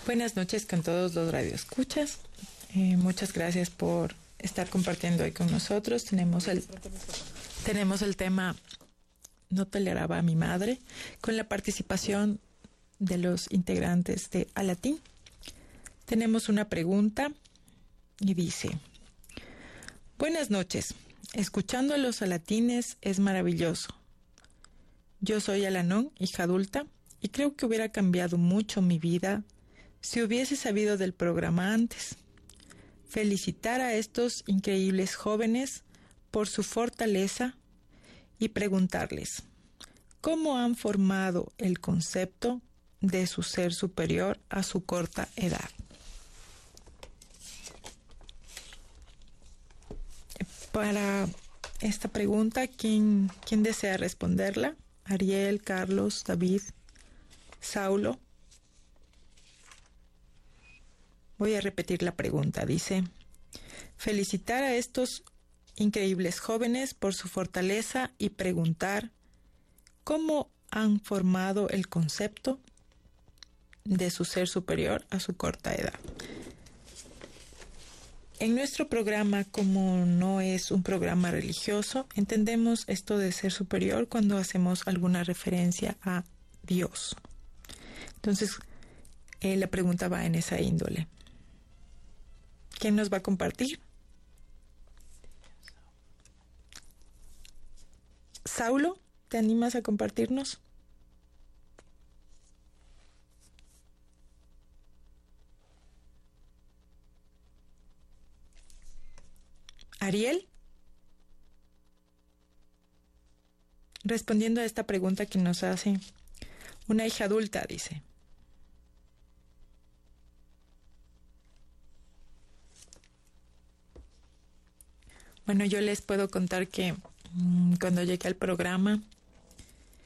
Buenas noches con todos los radioescuchas. Muchas gracias por estar compartiendo hoy con nosotros. Tenemos el tema No toleraba a mi madre, con la participación de los integrantes de Alatín. Tenemos una pregunta y dice: buenas noches. Escuchando a los alatines es maravilloso. Yo soy Alanón, hija adulta, y creo que hubiera cambiado mucho mi vida si hubiese sabido del programa antes. Felicitar a estos increíbles jóvenes por su fortaleza y preguntarles cómo han formado el concepto de su ser superior a su corta edad. Para esta pregunta, ¿quién desea responderla? Ariel, Carlos, David, Saulo. Voy a repetir la pregunta. Dice: felicitar a estos increíbles jóvenes por su fortaleza y preguntar cómo han formado el concepto de su ser superior a su corta edad. En nuestro programa, como no es un programa religioso, entendemos esto de ser superior cuando hacemos alguna referencia a Dios. Entonces, la pregunta va en esa índole. ¿Quién nos va a compartir? Saulo, ¿te animas a compartirnos? Ariel, respondiendo a esta pregunta que nos hace una hija adulta, dice: bueno, yo les puedo contar que cuando llegué al programa